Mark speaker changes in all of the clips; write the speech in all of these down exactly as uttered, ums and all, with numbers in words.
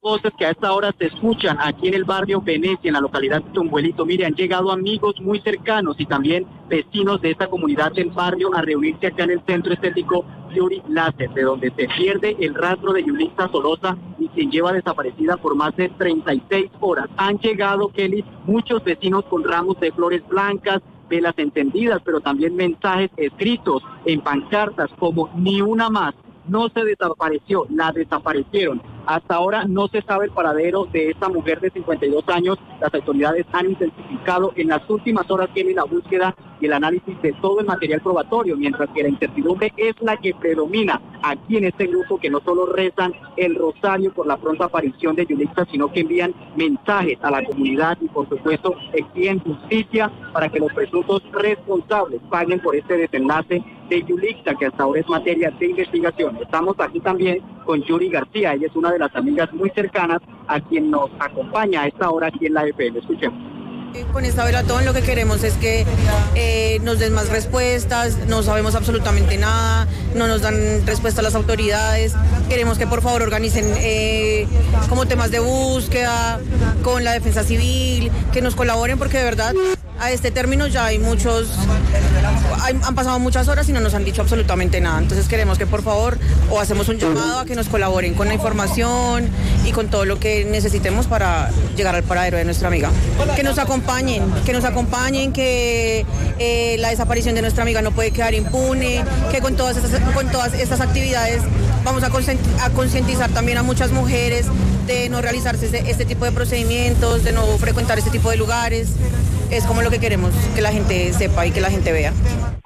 Speaker 1: Voces que a esta hora se escuchan aquí en el barrio Venecia, en la localidad de Tumbuelito. Mire, han llegado amigos muy cercanos y también vecinos de esta comunidad del barrio a reunirse acá en el centro estético Yuri Láser, de donde se pierde el rastro de Yulitza Tolosa y quien lleva desaparecida por más de treinta y seis horas. Han llegado, Kelly, muchos vecinos con ramos de flores blancas, velas encendidas, pero también mensajes escritos en pancartas como "ni una más". No se desapareció, la desaparecieron. Hasta ahora no se sabe el paradero de esta mujer de cincuenta y dos años. Las autoridades han intensificado en las últimas horas en la búsqueda y el análisis de todo el material probatorio, mientras que la incertidumbre es la que predomina aquí en este grupo, que no solo rezan el rosario por la pronta aparición de Yulitza, sino que envían mensajes a la comunidad y por supuesto exigen justicia para que los presuntos responsables paguen por este desenlace de Yulitza, que hasta ahora es materia de investigación. Estamos aquí también con Yuri García, ella es una de las amigas muy cercanas a quien nos acompaña a esta hora aquí en la F L. Escuchemos.
Speaker 2: Con esta velatón lo que queremos es que eh, nos den más respuestas, no sabemos absolutamente nada, no nos dan respuesta a las autoridades, queremos que por favor organicen eh, como temas de búsqueda con la defensa civil, que nos colaboren porque de verdad a este término ya hay muchos, hay, han pasado muchas horas y no nos han dicho absolutamente nada, entonces queremos que por favor o hacemos un llamado a que nos colaboren con la información y con todo lo que necesitemos para llegar al paradero de nuestra amiga, que nos acompañen acompañen, que nos acompañen, que eh, la desaparición de nuestra amiga no puede quedar impune, que con todas estas, con todas estas actividades vamos a, a concientizar también a muchas mujeres de no realizarse este, este tipo de procedimientos, de no frecuentar este tipo de lugares. Es como lo que queremos, que la gente sepa y que la gente vea.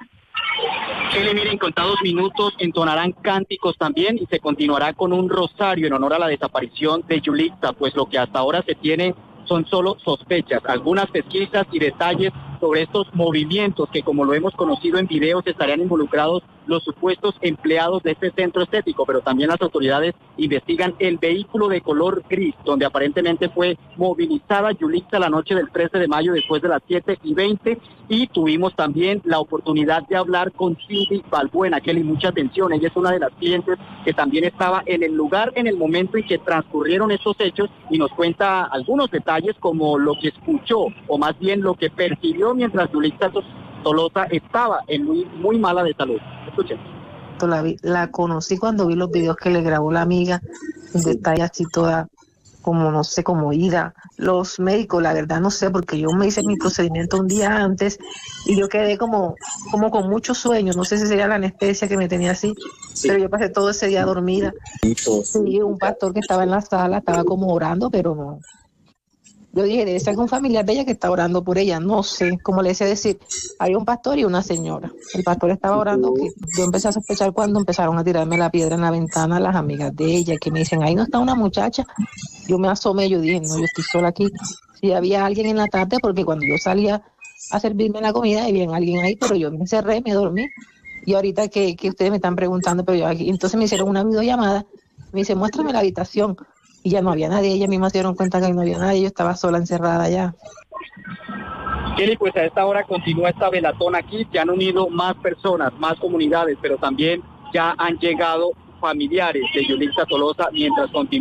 Speaker 1: Kelly, miren, en contados minutos entonarán cánticos también y se continuará con un rosario en honor a la desaparición de Yulitza, pues lo que hasta ahora se tiene son solo sospechas, algunas pesquisas y detalles sobre estos movimientos que, como lo hemos conocido en videos, estarían involucrados los supuestos empleados de este centro estético, pero también las autoridades investigan el vehículo de color gris, donde aparentemente fue movilizada Yulitza la noche del trece de mayo después de las siete y veinte, y tuvimos también la oportunidad de hablar con Cindy Balbuena. Kelly, mucha atención, ella es una de las clientes que también estaba en el lugar en el momento en que transcurrieron estos hechos y nos cuenta algunos detalles como lo que escuchó, o más bien lo que percibió mientras Yulitza Tolosa estaba en muy, muy mala de salud. Escuchen.
Speaker 3: La, vi, la conocí cuando vi los videos que le grabó la amiga, en detalle así toda, como no sé, como ida. Los médicos, la verdad no sé, porque yo me hice mi procedimiento un día antes y yo quedé como, como con muchos sueños, no sé si sería la anestesia que me tenía así, sí. Pero yo pasé todo ese día dormida. Sí, un pastor que estaba en la sala, estaba como orando, pero no. Yo dije, debe ser algún familiar de ella que está orando por ella, no sé, como le decía decir, hay un pastor y una señora. El pastor estaba orando, que yo empecé a sospechar cuando empezaron a tirarme la piedra en la ventana las amigas de ella, que me dicen, ahí no está una muchacha. Yo me asomé, yo dije, no, yo estoy sola aquí. Si había alguien en la tarde, porque cuando yo salía a servirme la comida, había alguien ahí, pero yo me encerré, me dormí. Y ahorita que, que ustedes me están preguntando, pero yo aquí, entonces me hicieron una videollamada, me dice, muéstrame la habitación. Y ya no había nadie, ellas mismas se dieron cuenta que no había nadie, yo estaba sola encerrada allá.
Speaker 1: Kelly, pues a esta hora continúa esta velatón aquí, se han unido más personas, más comunidades, pero también ya han llegado familiares de Yulitza Tolosa mientras continúa.